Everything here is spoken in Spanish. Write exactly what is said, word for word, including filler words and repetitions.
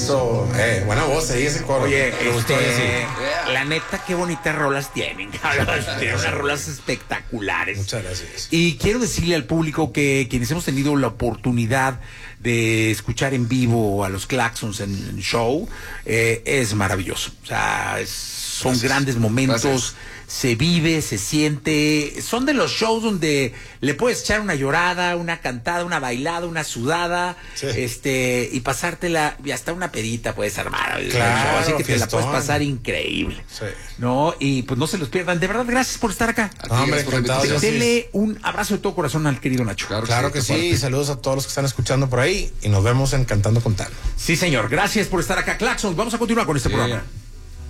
Eso, eh, buena voz ahí ese coro. Oye, Me gustó este, ese. la neta, qué bonitas rolas tienen, cabrón. Tienen unas rolas espectaculares. Muchas gracias. Y quiero decirle al público que quienes hemos tenido la oportunidad de escuchar en vivo a los Claxons en, en show, eh, es maravilloso. O sea, es, son Gracias. grandes momentos. Gracias. Se vive, se siente. Son de los shows donde le puedes echar una llorada, una cantada, una bailada, una sudada, Sí. este, y pasártela, y hasta una pedita puedes armar. el Claro, show, así que te la fiestón. puedes pasar increíble. Sí. ¿No? Y pues no se los pierdan. De verdad, gracias por estar acá. No, hombre, encantado. De- yo sí. Dele un abrazo de todo corazón al querido Nacho. Claro, Claro que de tu sí, parte. saludos a todos los que están escuchando por ahí y nos vemos en Cantando con Tano. Sí, señor. Gracias por estar acá, Claxons. Vamos a continuar con este Sí. programa.